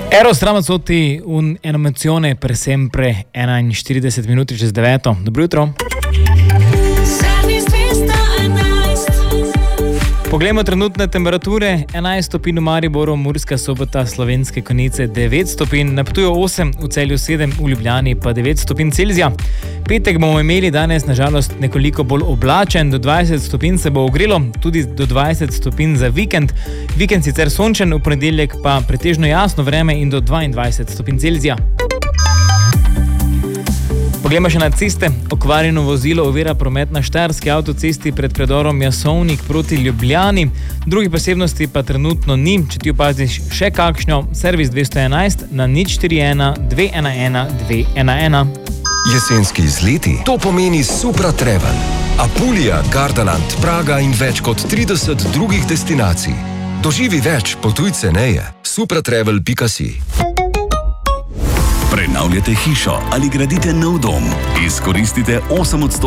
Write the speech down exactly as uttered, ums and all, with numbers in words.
Ero stramazzotti un'animazione per sempre enainštirideset minuti čez deveto. Dobro jutro. Poglejmo trenutne temperature. enajst stopinj v Mariboru, Murska Sobota, Slovenske Konjice devet stopinj, na Ptuju osem, v Celju sedem, v Ljubljani pa devet stopinj Celzija. Petek bomo imeli danes nažalost nekoliko bolj oblačen, do dvajset stopinj se bo ogrelo, tudi do dvajset stopinj za vikend. Vikend sicer sončen, v ponedeljek pa pretežno jasno vreme in do dvaindvajset stopinj Celzija. Poglejmo še na ceste. Okvarjeno vozilo ovira promet na štajerski avtocesti pred predorom Jasovnik proti Ljubljani. Drugih posebnosti pa trenutno ni. Če ti opaziš še kakšno, servis dvesto enajst na nič štiri ena dve ena ena dve ena ena. Jesenski izleti, to pomeni Supra Travel. Apulija, Gardaland, Praga in več kot trideset drugih destinacij. Doživi več, potuj ceneje. supratravel pika si. Prenavljate hišo ali gradite nov dom? Izkoristite osem odstotkov